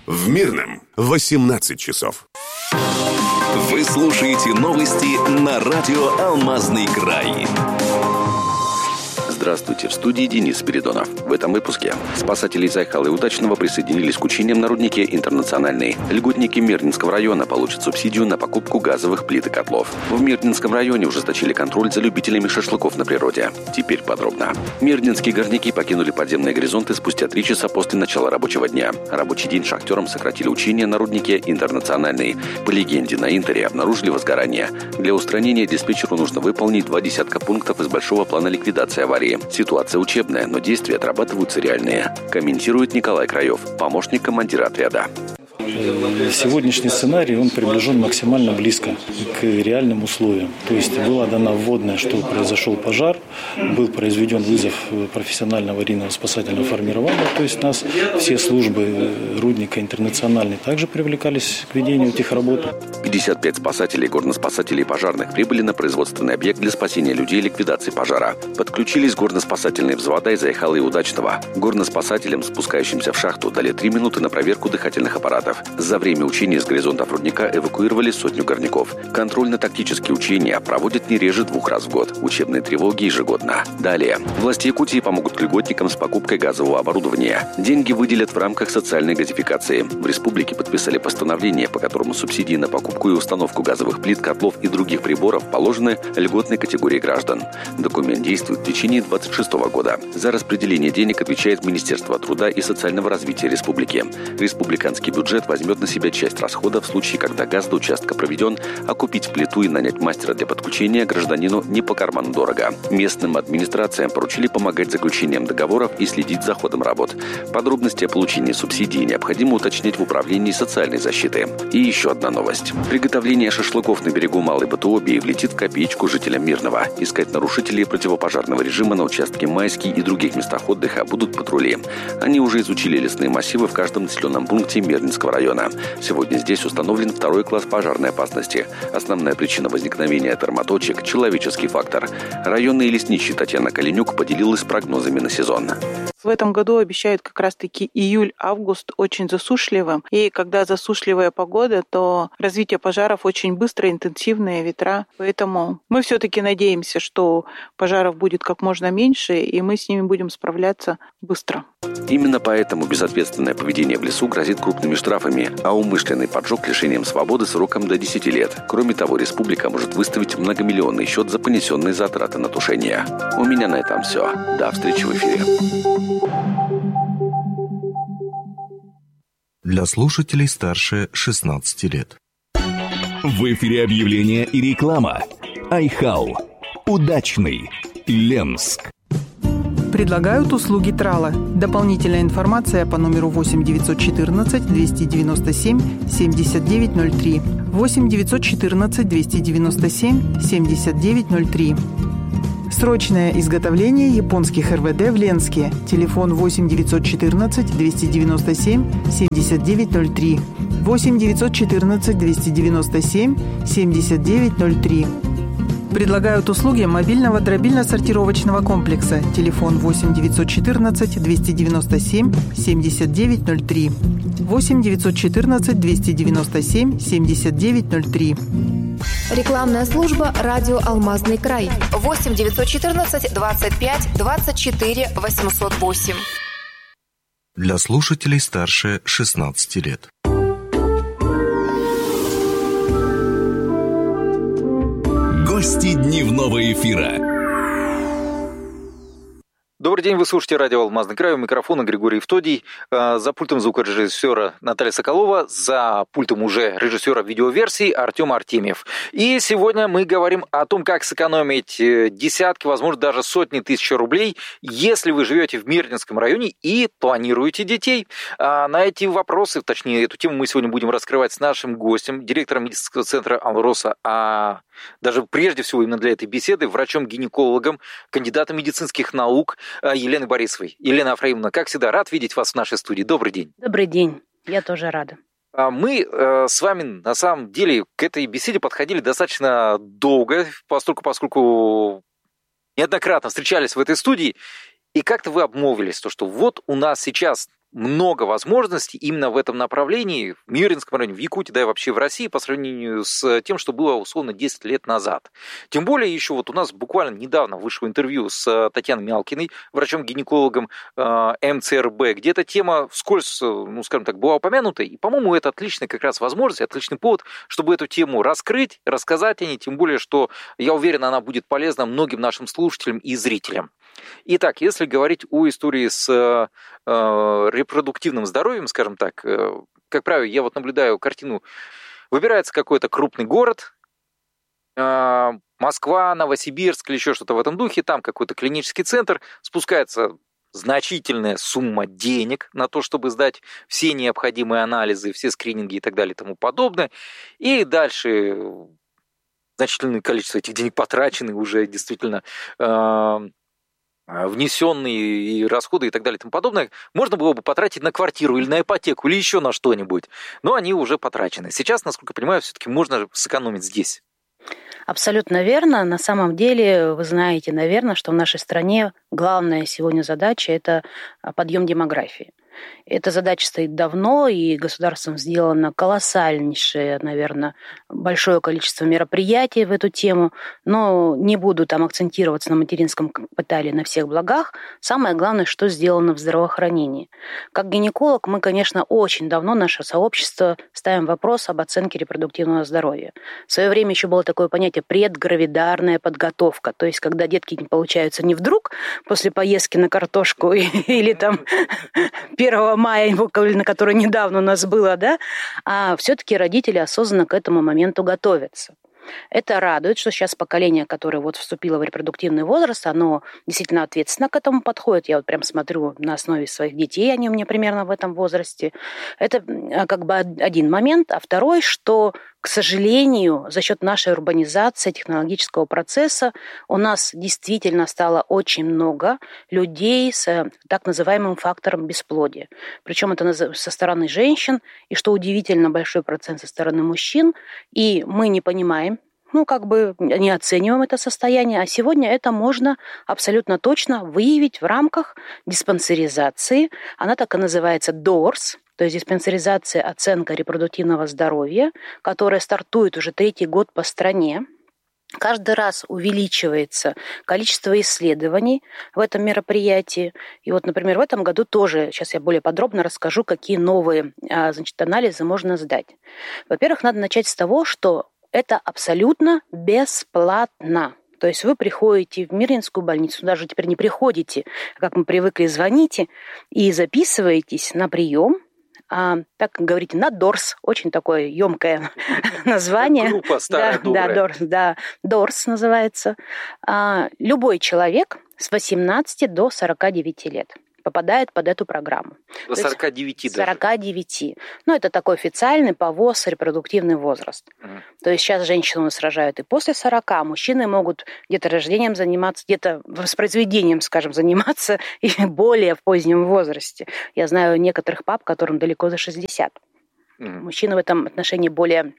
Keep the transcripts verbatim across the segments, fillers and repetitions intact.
В Мирном восемнадцать часов. Вы слушаете новости на радио «Алмазный край». Здравствуйте, в студии Денис Спиридонов. В этом выпуске спасатели из Айхала и Удачного присоединились к учениям на руднике «Интернациональный». Льготники Мирнинского района получат субсидию на покупку газовых плит и котлов. В Мирнинском районе ужесточили контроль за любителями шашлыков на природе. Теперь подробно. Мирнинские горняки покинули подземные горизонты спустя три часа после начала рабочего дня. Рабочий день шахтерам сократили учения на руднике «Интернациональный». По легенде, на Интере обнаружили возгорание. Для устранения диспетчеру нужно выполнить два десятка пунктов из большого плана ликвидации аварии. Ситуация учебная, но действия отрабатываются реальные, комментирует Николай Краев, помощник командира отряда. Сегодняшний сценарий, он приближен максимально близко к реальным условиям. То есть была дана вводная, что произошел пожар, был произведен вызов профессионального аварийного спасательного формирования, то есть нас все службы рудника «Интернациональный» также привлекались к ведению этих работ. пятьдесят пять спасателей, горноспасателей и пожарных прибыли на производственный объект для спасения людей и ликвидации пожара. Подключились горноспасательные взвода из Айхала и Удачного. Горноспасателям, спускающимся в шахту, дали три минуты на проверку дыхательных аппаратов. За время учений с горизонтов рудника эвакуировали сотню горняков. Контрольно-тактические учения проводят не реже двух раз в год. Учебные тревоги ежегодно. Далее. Власти Якутии помогут льготникам с покупкой газового оборудования. Деньги выделят в рамках социальной газификации. В республике подписали постановление, по которому субсидии на покупку и установку газовых плит, котлов и других приборов положены льготной категории граждан. Документ действует в течение двадцать шестого года. За распределение денег отвечает Министерство труда и социального развития республики. Республиканский бюджет возьмет на себя часть расходов в случае, когда газ до участка проведен, а купить плиту и нанять мастера для подключения гражданину не по карману дорого. Местным администрациям поручили помогать заключением договоров и следить за ходом работ. Подробности о получении субсидий необходимо уточнить в Управлении социальной защиты. И еще одна новость. Приготовление шашлыков на берегу Малой Батуоби влетит в копеечку жителям Мирного. Искать нарушителей противопожарного режима на участке Майский и других местах отдыха будут патрули. Они уже изучили лесные массивы в каждом населенном пункте Мирнинского района. Сегодня здесь установлен второй класс пожарной опасности. Основная причина возникновения термоточек – человеческий фактор. Районный лесничий Татьяна Калинюк поделилась прогнозами на сезон. В этом году обещают как раз-таки июль-август очень засушливым. И когда засушливая погода, то развитие пожаров очень быстро, интенсивные ветра. Поэтому мы все-таки надеемся, что пожаров будет как можно меньше, и мы с ними будем справляться быстро. Именно поэтому безответственное поведение в лесу грозит крупными штрафами, а умышленный поджог лишением свободы сроком до десяти лет. Кроме того, республика может выставить многомиллионный счет за понесенные затраты на тушение. У меня на этом все. До встречи в эфире. Для слушателей старше шестнадцати лет. В эфире объявления и реклама. Айхал. Удачный. Ленск. Предлагают услуги трала. Дополнительная информация по номеру восемь девятьсот четырнадцать двести девяносто семь семьдесят девять ноль три. восемь девятьсот четырнадцать двести девяносто семь семьдесят девять ноль три. Срочное изготовление японских эр вэ дэ в Ленске. Телефон восемь девятьсот четырнадцать двести девяносто семь семьдесят девять ноль три. восемь девятьсот четырнадцать двести девяносто семь семьдесят девять ноль три. Предлагают услуги мобильного дробильно-сортировочного комплекса. Телефон восемь девятьсот четырнадцать двести девяносто семь семьдесят девять ноль три. восемь девятьсот четырнадцать двести девяносто семь семьдесят девять ноль три. Рекламная служба «Радио Алмазный край». восемь девятьсот четырнадцать двадцать пять двадцать четыре восемьсот восемь. Для слушателей старше шестнадцати лет. Гости дневного эфира. Добрый день, вы слушаете радио «Алмазный край», у микрофона Григорий Евтодий, за пультом звукорежиссера Наталья Соколова, за пультом уже режиссера видеоверсии Артем Артемьев. И сегодня мы говорим о том, как сэкономить десятки, возможно, даже сотни тысяч рублей, если вы живете в Мирнинском районе и планируете детей. На эти вопросы, точнее, эту тему мы сегодня будем раскрывать с нашим гостем, директором медицинского центра «Алроса», а даже прежде всего именно для этой беседы, врачом-гинекологом, кандидатом медицинских наук Еленой Борисовой. Елена Афраимовна, как всегда, рад видеть вас в нашей студии. Добрый день. Добрый день. Я тоже рада. Мы с вами, на самом деле, к этой беседе подходили достаточно долго, поскольку, поскольку неоднократно встречались в этой студии, и как-то вы обмолвились, то, что вот у нас сейчас много возможностей именно в этом направлении, в Мирнинском районе, в Якутии, да и вообще в России по сравнению с тем, что было условно десять лет назад. Тем более еще вот у нас буквально недавно вышло интервью с Татьяной Мялкиной, врачом-гинекологом эм цэ эр бэ, где эта тема вскользь, ну скажем так, была упомянута, и, по-моему, это отличная как раз возможность, отличный повод, чтобы эту тему раскрыть, рассказать о ней, тем более, что, я уверен, она будет полезна многим нашим слушателям и зрителям. Итак, если говорить о истории с э, репродуктивным здоровьем, скажем так, э, как правило, я вот наблюдаю картину, выбирается какой-то крупный город, э, Москва, Новосибирск или еще что-то в этом духе, там какой-то клинический центр, спускается значительная сумма денег на то, чтобы сдать все необходимые анализы, все скрининги и так далее и тому подобное, и дальше значительное количество этих денег потрачены уже действительно... Э, внесенные и расходы и так далее и тому подобное, можно было бы потратить на квартиру или на ипотеку, или еще на что-нибудь. Но они уже потрачены. Сейчас, насколько я понимаю, все-таки можно сэкономить здесь. Абсолютно верно. На самом деле, вы знаете, наверное, что в нашей стране главная сегодня задача – это подъем демографии. Эта задача стоит давно, и государством сделано колоссальнейшее, наверное, большое количество мероприятий в эту тему, но не буду там акцентироваться на материнском капитале, на всех благах. Самое главное, что сделано в здравоохранении. Как гинеколог мы, конечно, очень давно, наше сообщество, ставим вопрос об оценке репродуктивного здоровья. В свое время еще было такое понятие предгравидарная подготовка, то есть когда детки не получаются не вдруг после поездки на картошку или там первого мая, на который недавно у нас было, да, а все-таки родители осознанно к этому моменту готовятся. Это радует, что сейчас поколение, которое вот вступило в репродуктивный возраст, оно действительно ответственно к этому подходит. Я вот прям смотрю на основе своих детей, они у меня примерно в этом возрасте. Это как бы один момент. А второй, что, к сожалению, за счет нашей урбанизации, технологического процесса у нас действительно стало очень много людей с так называемым фактором бесплодия. Причем это со стороны женщин, и, что удивительно, большой процент со стороны мужчин. И мы не понимаем, ну, как бы не оцениваем это состояние, а сегодня это можно абсолютно точно выявить в рамках диспансеризации. Она так и называется дорс, то есть диспансеризация оценка репродуктивного здоровья, которая стартует уже третий год по стране. Каждый раз увеличивается количество исследований в этом мероприятии. И вот, например, в этом году тоже, сейчас я более подробно расскажу, какие новые, значит, анализы можно сдать. Во-первых, надо начать с того, что это абсолютно бесплатно. То есть вы приходите в Мирнинскую больницу, даже теперь не приходите, как мы привыкли, звоните и записываетесь на прием. А, так говорите, на дорс, очень такое емкое название. Группа старая, добрая. Да, дорс, да, дорс называется. А, любой человек с восемнадцати до сорока девяти лет попадает под эту программу. До сорока девяти даже? сорока девяти. Ну, это такой официальный по ВОЗ репродуктивный возраст. Mm. То есть сейчас женщину у нас рожают и после сорока, мужчины могут где-то рождением заниматься, где-то воспроизведением, скажем, заниматься и более в позднем возрасте. Я знаю некоторых пап, которым далеко за шестьдесят. Mm. Мужчины в этом отношении более...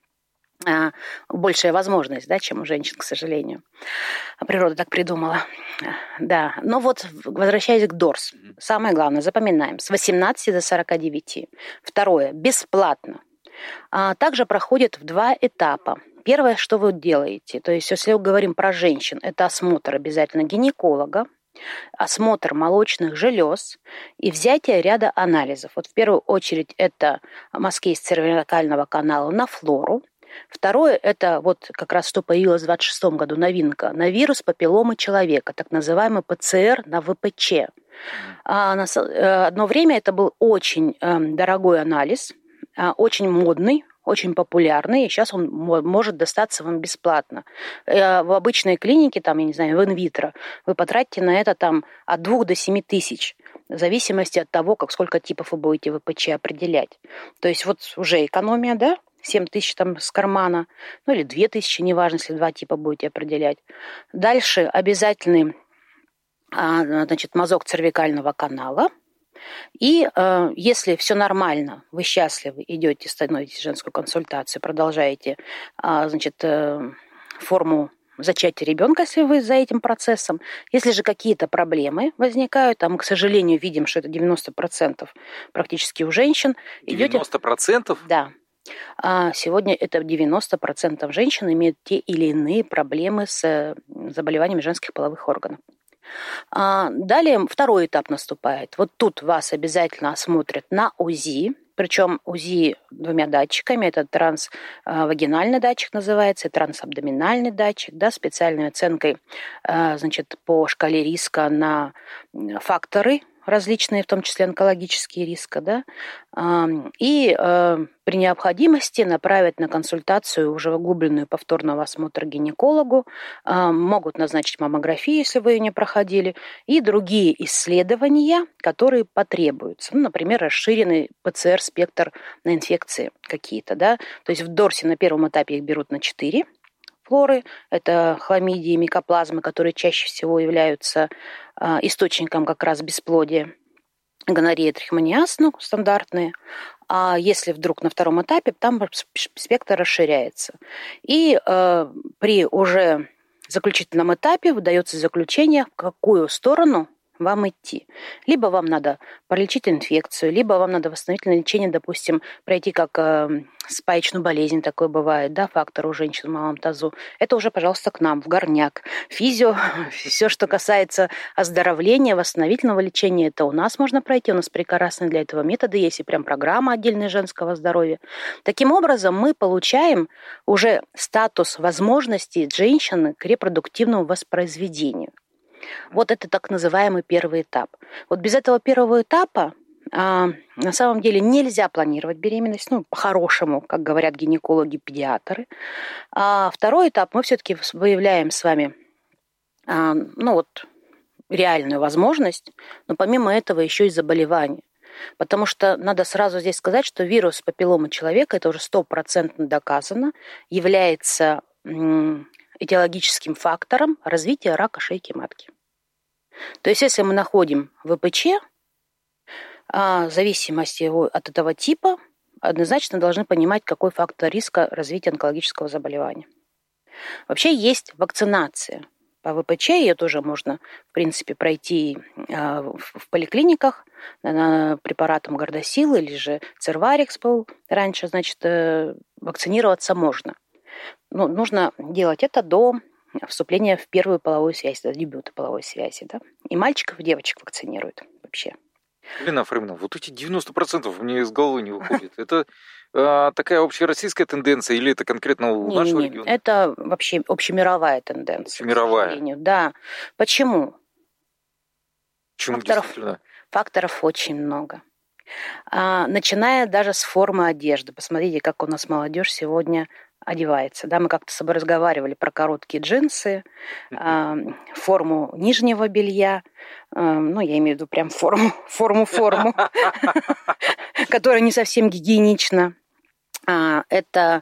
большая возможность, да, чем у женщин, к сожалению. Природа так придумала. Да. Но вот, возвращаясь к дорс, самое главное, запоминаем, с восемнадцати до сорока девяти. Второе, бесплатно. А также проходит в два этапа. Первое, что вы делаете, то есть если мы говорим про женщин, это осмотр обязательно гинеколога, осмотр молочных желез и взятие ряда анализов. Вот в первую очередь это мазки из цервикального канала на флору. Второе, это вот как раз что появилось в двадцать шестом году, новинка, на вирус папилломы человека, так называемый пэ цэ эр на вэ пэ че. А на, одно время это был очень э, дорогой анализ, э, очень модный, очень популярный, и сейчас он может достаться вам бесплатно. Э, в обычной клинике, там, я не знаю, в инвитро, вы потратите на это там от двух до семи тысяч, в зависимости от того, как сколько типов вы будете вэ пэ че определять. То есть вот уже экономия, да? семь тысяч там с кармана, ну или две тысячи, неважно, если два типа будете определять. Дальше обязательный, значит, мазок цервикального канала. И э, если все нормально, вы счастливы, идете, становитесь в женскую консультацию, продолжаете, э, значит, э, форму зачатия ребенка, если вы за этим процессом. Если же какие-то проблемы возникают, а мы, к сожалению, видим, что это девяносто процентов практически у женщин. девяносто процентов? Идете... Да. А сегодня это девяносто процентов женщин имеют те или иные проблемы с заболеваниями женских половых органов. А далее второй этап наступает. Вот тут вас обязательно осмотрят на УЗИ, причем УЗИ двумя датчиками. Это трансвагинальный датчик называется, и трансабдоминальный датчик, да, специальной оценкой, значит, по шкале риска на факторы различные, в том числе онкологические риски, да, и при необходимости направить на консультацию уже углубленную повторного осмотра гинекологу, могут назначить маммографию, если вы ее не проходили, и другие исследования, которые потребуются. Ну, например, расширенный ПЦР-спектр на инфекции какие-то, да, то есть в ДОРСе на первом этапе их берут на четыре флоры, это хламидии, микоплазмы, которые чаще всего являются а, источником как раз бесплодия, гонорея, трихомониаз, ну, стандартные. А если вдруг на втором этапе, там спектр расширяется. И э, при уже заключительном этапе выдается заключение, в какую сторону вам идти. Либо вам надо пролечить инфекцию, либо вам надо восстановительное лечение, допустим, пройти как э, спаечную болезнь, такое бывает, да, фактор у женщин в малом тазу. Это уже, пожалуйста, к нам, в горняк. Физио, все, что касается оздоровления, восстановительного лечения, это у нас можно пройти, у нас прекрасные для этого методы есть, и прям программа отдельная женского здоровья. Таким образом, мы получаем уже статус возможностей женщины к репродуктивному воспроизведению. Вот это так называемый первый этап. Вот без этого первого этапа а, на самом деле нельзя планировать беременность, ну, по-хорошему, как говорят гинекологи-педиатры. А второй этап мы все-таки выявляем с вами, а, ну вот, реальную возможность, но помимо этого еще и заболевание. Потому что надо сразу здесь сказать, что вирус папилломы человека, это уже стопроцентно доказано, является этиологическим фактором развития рака шейки матки. То есть, если мы находим ВПЧ, в зависимости от этого типа, однозначно должны понимать, какой фактор риска развития онкологического заболевания. Вообще есть вакцинация по ВПЧ, ее тоже можно, в принципе, пройти в поликлиниках препаратом Гордосил или же Церварикс был раньше, значит, вакцинироваться можно. Ну, нужно делать это до вступления в первую половую связь, до дебюта половой связи, да? И мальчиков, и девочек вакцинируют вообще. Елена Фреймовна, вот эти девяносто процентов мне из головы не выходит. Это э, такая общероссийская тенденция или это конкретно у не, нашего не, региона? Это вообще общемировая тенденция. Общемировая? Да. Почему? Почему факторов, действительно? Факторов очень много. А, начиная даже с формы одежды. Посмотрите, как у нас молодежь сегодня одевается. Да, мы как-то с собой разговаривали про короткие джинсы, э, форму нижнего белья, э, ну, я имею в виду прям форму, форму-форму, которая не совсем гигиенична. Это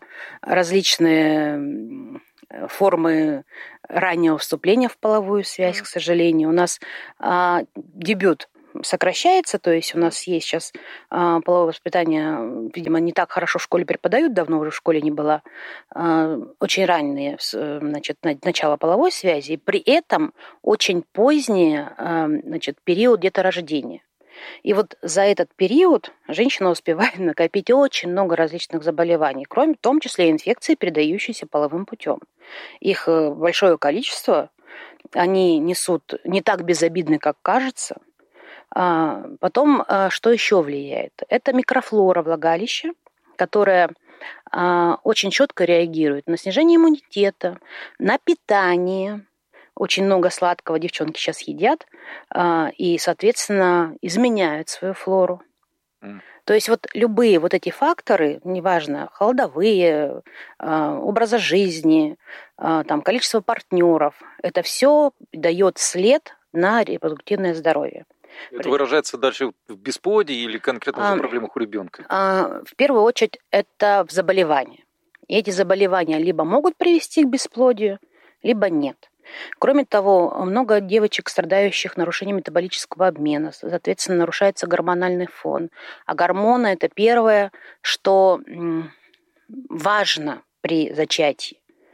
различные формы раннего вступления в половую связь, к сожалению. У нас дебют сокращается, то есть у нас есть сейчас э, половое воспитание, видимо, не так хорошо в школе преподают, давно уже в школе не было, э, очень раннее, значит, начало половой связи, и при этом очень позднее, э, значит, период деторождения. И вот за этот период женщина успевает накопить очень много различных заболеваний, кроме, в том числе, инфекций, передающихся половым путем. Их большое количество, они несут не так безобидны, как кажется. Потом, что еще влияет? Это микрофлора влагалища, которая очень четко реагирует на снижение иммунитета, на питание. Очень много сладкого девчонки сейчас едят и, соответственно, изменяют свою флору. Mm. То есть вот любые вот эти факторы, неважно, холодовые, образа жизни, там, количество партнеров, это все дает след на репродуктивное здоровье. Это выражается дальше в бесплодии или конкретно в проблемах у ребенка? В первую очередь это в заболевании. И эти заболевания либо могут привести к бесплодию, либо нет. Кроме того, много девочек, страдающих нарушением метаболического обмена, соответственно, нарушается гормональный фон. А гормоны – это первое, что важно при зачатии.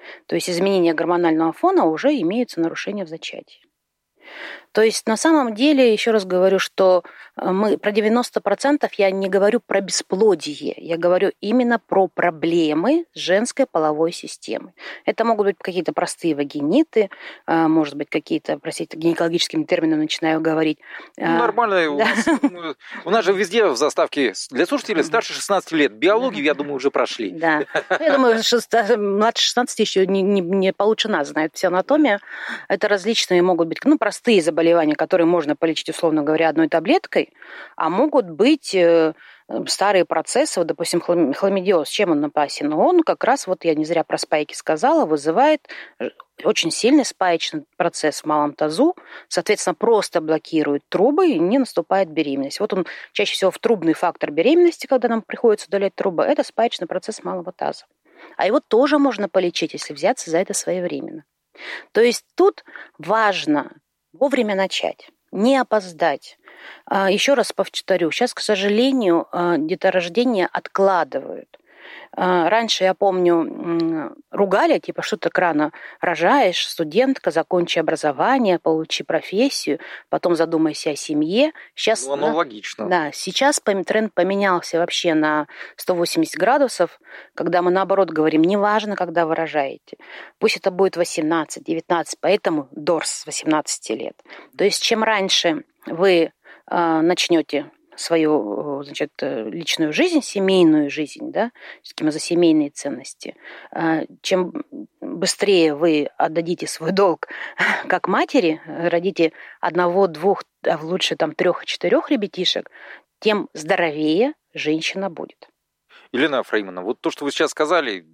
То есть изменения гормонального фона уже имеются нарушения в зачатии. То есть на самом деле, еще раз говорю, что мы про девяносто процентов я не говорю про бесплодие, я говорю именно про проблемы с женской половой системой. Это могут быть какие-то простые вагиниты, может быть, какие-то, простите, гинекологическими терминами начинаю говорить. Ну, нормально. Да. У, нас, у нас же везде в заставке для слушателей старше шестнадцати лет. Биологию, я думаю, уже прошли. Да. Я думаю, младше шестнадцати еще не, не, не получше нас знает вся анатомия. Это различные могут быть, ну, простые заболевания, которые можно полечить, условно говоря, одной таблеткой, а могут быть старые процессы, вот, допустим, хламидиоз, чем он опасен? Он как раз, вот я не зря про спайки сказала, вызывает очень сильный спаечный процесс в малом тазу, соответственно, просто блокирует трубы и не наступает беременность. Вот он чаще всего в трубный фактор беременности, когда нам приходится удалять трубы, это спаечный процесс малого таза. А его тоже можно полечить, если взяться за это своевременно. То есть тут важно вовремя начать, не опоздать. Еще раз повторю, сейчас, к сожалению, деторождение откладывают. Раньше, я помню, ругали, типа, что ты рано рожаешь, студентка, закончи образование, получи профессию, потом задумайся о семье. Сейчас, ну, оно да, логично. Да, сейчас тренд поменялся вообще на сто восемьдесят градусов, когда мы, наоборот, говорим, неважно, когда вы рожаете. Пусть это будет восемнадцать, девятнадцать, поэтому дорс с восемнадцати лет. То есть, чем раньше вы э, начнете свою, значит, личную жизнь, семейную жизнь, да, все-таки мы за семейные ценности. Чем быстрее вы отдадите свой долг как матери, родите одного, двух, а лучше там трех-четырех ребятишек, тем здоровее женщина будет. Елена Ефраимовна, вот то, что вы сейчас сказали,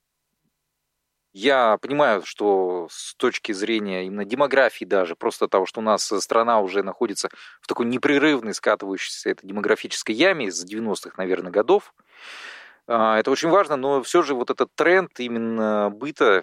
я понимаю, что с точки зрения именно демографии даже, просто того, что у нас страна уже находится в такой непрерывной скатывающейся этой демографической яме с девяностых, наверное, годов, это очень важно, но все же вот этот тренд именно быта,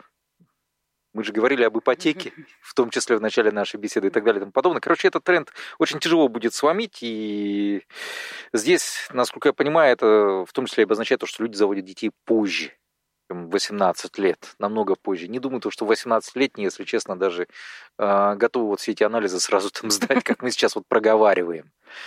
мы же говорили об ипотеке, в том числе в начале нашей беседы и так далее и тому подобное. Короче, этот тренд очень тяжело будет сломить, и здесь, насколько я понимаю, это в том числе обозначает то, что люди заводят детей позже, восемнадцать лет, намного позже. Не думаю, что восемнадцатилетние, если честно, даже э, готовы вот все эти анализы сразу там сдать, как мы сейчас вот проговариваем.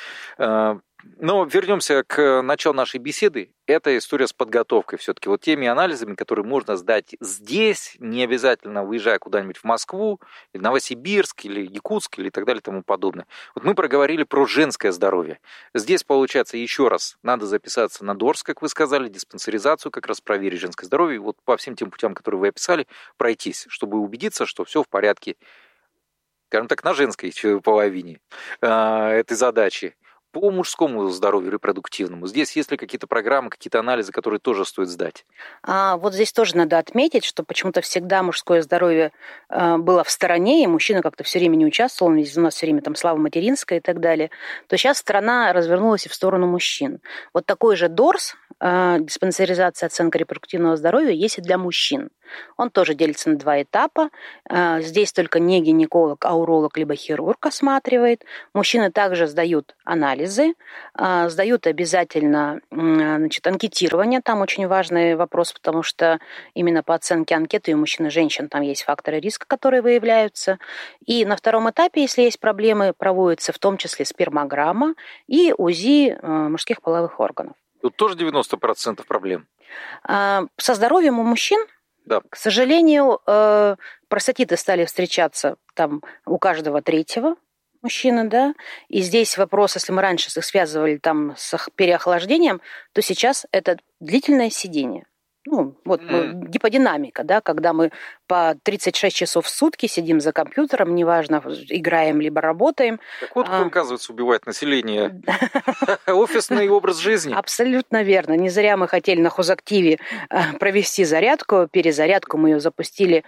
Э, но вернемся к началу нашей беседы. Это история с подготовкой все-таки. Вот теми анализами, которые можно сдать здесь, не обязательно выезжая куда-нибудь в Москву, или Новосибирск, или Якутск, или так далее и тому подобное. Вот мы проговорили про женское здоровье. Здесь, получается, еще раз, надо записаться на дорс, как вы сказали, диспансеризацию, как раз проверить женское здоровье. И вот по всем тем путям, которые вы описали, пройтись, чтобы убедиться, что все в порядке, скажем так, на женской половине этой задачи. По мужскому здоровью репродуктивному. Здесь есть ли какие-то программы, какие-то анализы, которые тоже стоит сдать? А, вот здесь тоже надо отметить, что почему-то всегда мужское здоровье а, было в стороне, и мужчина как-то все время не участвовал, ведь у нас все время там слава материнская и так далее. То сейчас страна развернулась и в сторону мужчин. Вот такой же дорс, а, диспансеризация, оценка репродуктивного здоровья, есть и для мужчин. Он тоже делится на два этапа. А, здесь только не гинеколог, а уролог либо хирург осматривает. Мужчины также сдают анализы, сдают обязательно, значит, анкетирование, там очень важный вопрос, потому что именно по оценке анкеты и у мужчин и женщин там есть факторы риска, которые выявляются. И на втором этапе, если есть проблемы, проводится в том числе спермограмма и УЗИ мужских половых органов. Тут тоже девяносто процентов проблем? Со здоровьем у мужчин, да, к сожалению, простатиты стали встречаться там у каждого третьего мужчины, да, и здесь вопрос, если мы раньше их связывали там с переохлаждением, то сейчас это длительное сидение. Ну, вот mm. гиподинамика, да, когда мы по тридцать шесть часов в сутки сидим за компьютером, неважно, играем либо работаем. Так вот, а... оказывается, убивает население офисный образ жизни. Абсолютно верно. Не зря мы хотели на хозактиве провести зарядку, перезарядку, мы ее запустили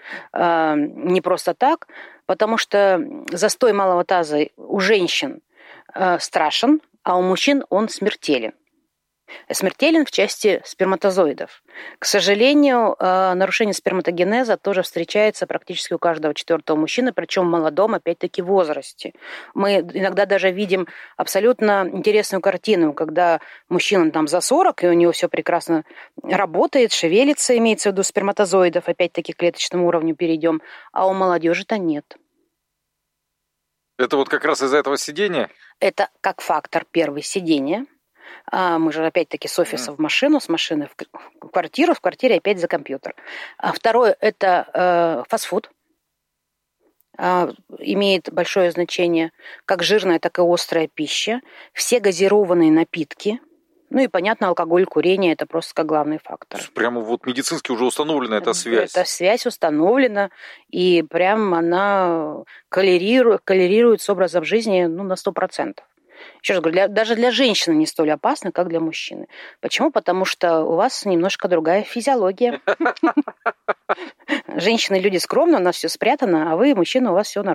не просто так, потому что застой малого таза у женщин страшен, а у мужчин он смертелен. Смертелен в части сперматозоидов. К сожалению, нарушение сперматогенеза тоже встречается практически у каждого четвертого мужчины, причем в молодом, опять-таки, возрасте. Мы иногда даже видим абсолютно интересную картину, когда мужчина там за сорок, и у него все прекрасно работает, шевелится, имеется в виду сперматозоидов, опять-таки, к клеточному уровню перейдем, а у молодежи-то нет. Это вот как раз из-за этого сидения? Это как фактор первый сидения. А мы же опять-таки с офиса в машину, с машины в квартиру, в квартире опять за компьютер. А второе – это э, фастфуд. А, имеет большое значение как жирная, так и острая пища. Все газированные напитки. Ну и, понятно, алкоголь, курение – это просто как главный фактор. Прямо вот медицински уже установлена эта связь. Эта связь установлена, и прям она коллерирует, коллерирует с образом жизни ну, на сто процентов. Еще раз говорю, для, даже для женщины не столь опасно, как для мужчины. Почему? Потому что у вас немножко другая физиология. Женщины люди скромные, у нас все спрятано, а вы, мужчины, у вас все нормально.